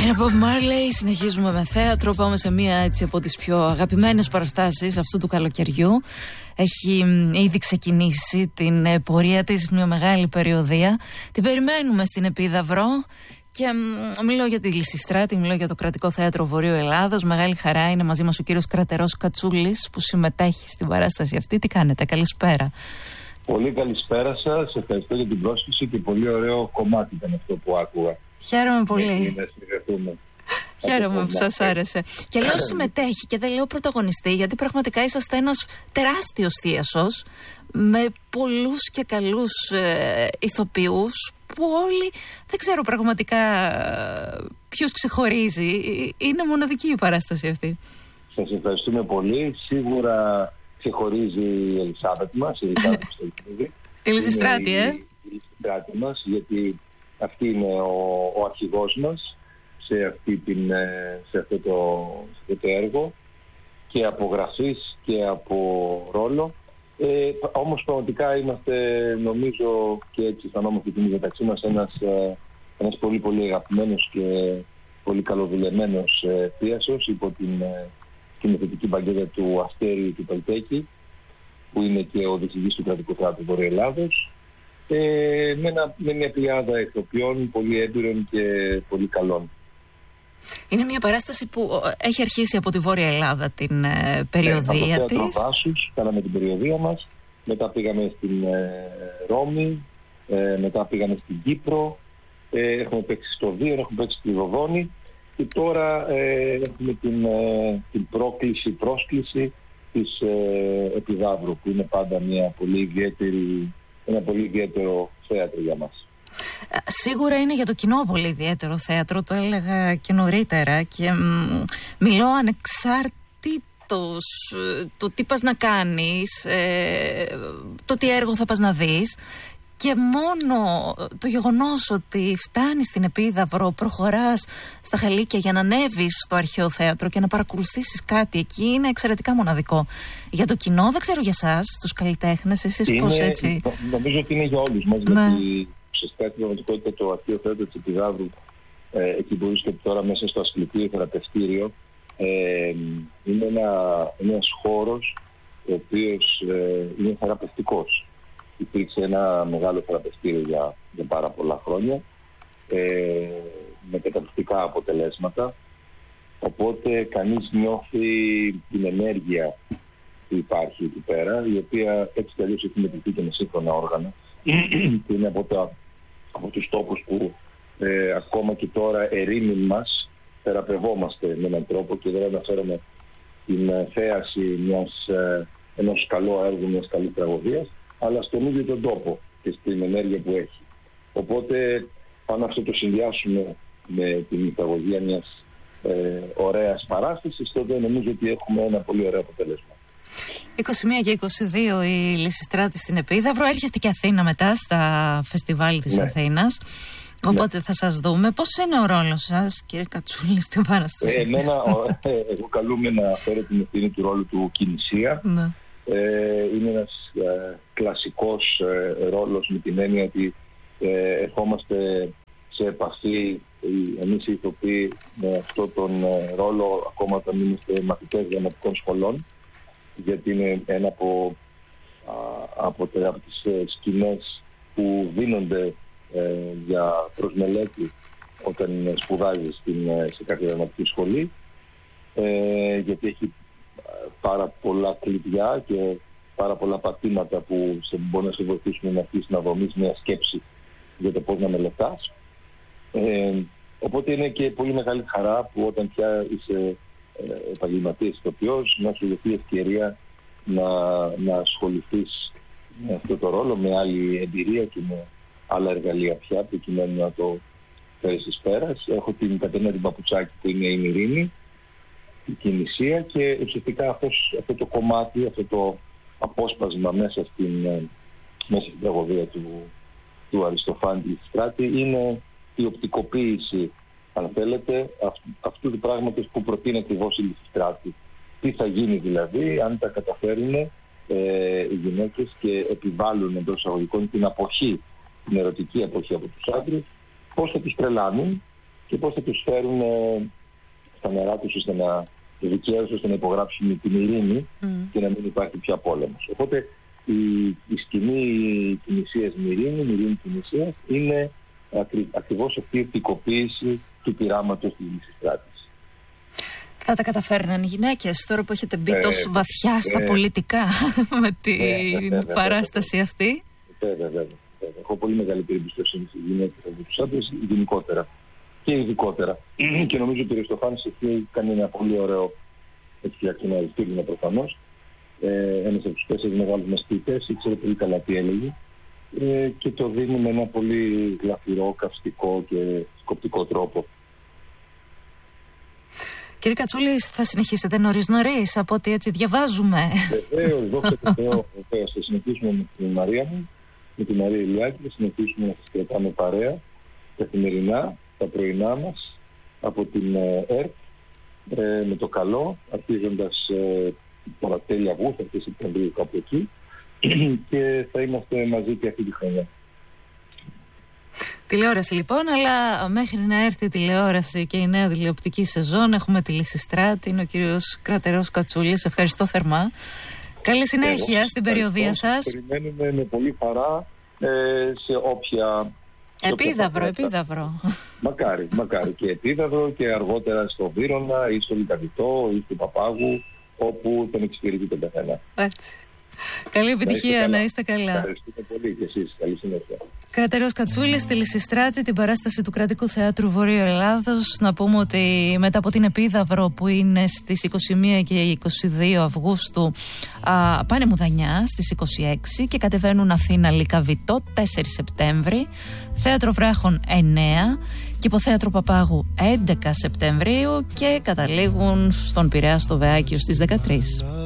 Είναι Bob Marley, συνεχίζουμε με θέατρο. Πάμε σε μία έτσι από τις πιο αγαπημένες παραστάσεις αυτού του καλοκαιριού. Έχει ήδη ξεκινήσει την πορεία της, μια μεγάλη περιοδεία. Την περιμένουμε στην Επίδαυρο. Και μιλώ για τη Λυσιστράτη, μιλώ για το Κρατικό Θέατρο Βορείου Ελλάδος. Μεγάλη χαρά είναι μαζί μας ο κύριος Κρατερός Κατσούλης που συμμετέχει στην παράσταση αυτή. Τι κάνετε, καλησπέρα. Πολύ καλησπέρα σας, ευχαριστώ για την πρόσκληση και πολύ ωραίο κομμάτι ήταν αυτό που άκουγα. Χαίρομαι πολύ. Χαίρομαι που σας άρεσε. Και λέω συμμετέχει και δεν λέω πρωταγωνιστή, γιατί πραγματικά είσαστε ένας τεράστιος θίασος με πολλούς και καλούς ηθοποιούς που όλοι δεν ξέρω πραγματικά ποιος ξεχωρίζει. Είναι μοναδική η παράσταση αυτή. Σας ευχαριστούμε πολύ. Σίγουρα ξεχωρίζει η Ελισάβετ μας, η Λυσιστράτη, η Λυσιστράτη μας, γιατί αυτή είναι ο αρχηγός μας σε αυτό το έργο και από γραφής και από ρόλο. Όμως πραγματικά είμαστε, νομίζω, και έτσι αισθανόμαστε την μεταξύ μας ένας πολύ πολύ αγαπημένος και πολύ καλοδουλεμένος θίασος υπό την σκηνοθετική μπαγκέτα του Αστέρη του Πελτέκη, που είναι και ο διευθυντής του Κρατικού Θεάτρου Βορείου Ελλάδος, με μια πλειάδα ηθοποιών πολύ έμπειρων και πολύ καλών. Είναι μια παράσταση που έχει αρχίσει από τη Βόρεια Ελλάδα την περιοδεία της. Από το Βάσους κάναμε την περιοδεία μας, μετά πήγαμε στην Ρώμη, μετά πήγαμε στην Κύπρο, έχουμε παίξει στο Δίο, έχουμε παίξει στη Ροδόνη και τώρα έχουμε την πρόσκληση της Επιδαύρου, που είναι πάντα ένα πολύ ιδιαίτερο θέατρο για μας. Σίγουρα είναι για το κοινό πολύ ιδιαίτερο θέατρο, το έλεγα και νωρίτερα, και μιλώ ανεξάρτητος το τι πας να κάνεις, το τι έργο θα πας να δεις, και μόνο το γεγονός ότι φτάνεις στην Επίδαυρο, προχωράς στα Χαλίκια για να ανέβεις στο αρχαίο θέατρο και να παρακολουθήσεις κάτι εκεί είναι εξαιρετικά μοναδικό. Για το κοινό, δεν ξέρω για εσάς, τους καλλιτέχνες, εσείς πώς έτσι. Νομίζω ότι είναι για όλους μας, γιατί ουσιαστικά στην πραγματικότητα το αρχαίο θέατρο της Επιδαύρου, εκεί που βρίσκεται τώρα μέσα στο Ασκληπείο θεραπευτήριο, είναι ένας χώρος ο οποίος είναι θεραπευτικός. Υπήρξε ένα μεγάλο θεραπευτήριο για πάρα πολλά χρόνια, με καταπληκτικά αποτελέσματα, οπότε κανείς νιώθει την ενέργεια που υπάρχει εκεί πέρα, η οποία έτσι κι αλλιώς έχει μετρηθεί και με σύγχρονα όργανα και είναι από τους τόπους που ακόμα και τώρα ερήμην μας θεραπευόμαστε με έναν τρόπο, και δεν αναφέρομαι την θέαση ενός καλού έργου, μιας καλής τραγωδίας, αλλά στον ίδιο τον τόπο και στην ενέργεια που έχει. Οπότε αν αυτό το συνδυάσουμε με την μυθαγωγία μιας ωραίας παράστασης, τότε νομίζω ότι έχουμε ένα πολύ ωραίο αποτέλεσμα. 21 και 22 η Λυσιστράτη στην Επίδαυρο. Έρχεστε και Αθήνα μετά στα φεστιβάλ της Αθήνας. Οπότε θα σας δούμε. Πώς είναι ο ρόλος σας, κύριε Κατσούλη, στην παράσταση? Εγώ καλούμαι να φέρω την ευθύνη του ρόλου του Κινησία. Είναι ένας κλασικός ρόλος, με την έννοια ότι ερχόμαστε σε επαφή εμείς οι ηθοποιοί με αυτόν τον ρόλο ακόμα όταν είμαστε μαθητές δραματικών σχολών, γιατί είναι ένα από τις σκηνές που δίνονται για προσμελέτη όταν σπουδάζεις σε κάποια δραματική σχολή, γιατί έχει πάρα πολλά κλειδιά και πάρα πολλά πατήματα που μπορεί να σε βοηθήσουν να αρχίσεις να δομείς μια σκέψη για το πώς να μελετάς. Οπότε είναι και πολύ μεγάλη χαρά που όταν πια είσαι επαγγελματίας ηθοποιός, να σου δοθεί ευκαιρία να ασχοληθείς με αυτό το ρόλο, με άλλη εμπειρία και με άλλα εργαλεία πια, προκειμένου να το φέρεις εις πέρας. Έχω την Κατερίνα την Παπουτσάκη, που είναι η Ειρήνη, η Κινησία, και ουσιαστικά αυτό το κομμάτι, αυτό το απόσπασμα μέσα στην τραγωδία του Αριστοφάνη τη Λυσιστράτη είναι η οπτικοποίηση, αν θέλετε, αυτού του πράγματος που προτείνει ακριβώς η Λυσιστράτη. Τι θα γίνει δηλαδή αν τα καταφέρουν οι γυναίκες και επιβάλλουν εντός εισαγωγικών την ερωτική αποχή από τους άντρες, πώς θα τους τρελάνουν και πώς θα τους φέρουν στα νερά τους ώστε να δικαίωσουν, ώστε να υπογράψουν την ειρήνη και να μην υπάρχει πια πόλεμος. Οπότε η σκηνή Τινησίας με ειρήνη Τινησίας είναι ακριβώς αυτή η ευτικοποίηση του πειράματος της Λυσιστράτης. Θα τα καταφέρναν οι γυναίκες τώρα που έχετε μπει τόσο βαθιά στα πολιτικά με την παράσταση αυτή? Βέβαια. Έχω πολύ μεγαλύτερη εμπιστοσύνη στις γυναίκες από τους άντρες γενικότερα και ειδικότερα. Και νομίζω ότι ο Αριστοφάνης εκεί κάνει ένα πολύ ωραίο, έχει φτιάξει ένα αριστούργημα προφανώς. Ένας από τους 4 μεγάλους μας ποιητές, ήξερε πολύ καλά τι έλεγε και το δίνει με ένα πολύ γλαφυρό, καυστικό και σκοπτικό τρόπο. Κύριε Κατσούλη, θα συνεχίσετε νωρίς από ό,τι έτσι διαβάζουμε? Βεβαίως, δόξα τω Θεώ, θα συνεχίσουμε με την Μαρία μου, με τη Μαρία Ηλιάκη, θα συνεχίσουμε να σας κρατάμε παρέα καθημερινά, τα πρωινά μας, από την ΕΡΤ, με το καλό, αρχίζοντας τώρα τέλη Αυγούστου, αρχές Σεπτεμβρίου κάπου εκεί, και θα είμαστε μαζί και αυτή τη χρονιά. Τηλεόραση λοιπόν, αλλά μέχρι να έρθει η τηλεόραση και η νέα τηλεοπτική σεζόν έχουμε τη Λυσιστράτη, είναι ο κύριος Κρατερός Κατσούλης. Ευχαριστώ θερμά. Καλή συνέχεια στην περιοδία σας. Περιμένουμε με πολύ χαρά σε όποια... Επίδαυρο. Μακάρι και Επίδαυρο και αργότερα στο Βύρωνα ή στο Λυκαβητό ή στο Παπάγου, όπου τον εξυπηρετεί τον καθένα. Έτσι. Καλή επιτυχία, να είστε καλά. Ευχαριστούμε πολύ και εσείς. Καλή συνέχεια. Κρατερός Κατσούλης στη Λυσιστράτη, την παράσταση του Κρατικού Θεάτρου Βορείου Ελλάδος. Να πούμε ότι μετά από την Επίδαυρο που είναι στις 21 και 22 Αυγούστου πάνε Μουδανιά στις 26 και κατεβαίνουν Αθήνα Λυκαβητό 4 Σεπτέμβρη, Θέατρο Βράχων 9 και Υποθέατρο Παπάγου 11 Σεπτεμβρίου και καταλήγουν στον Πειραιά στο Βεάκιο στις 13.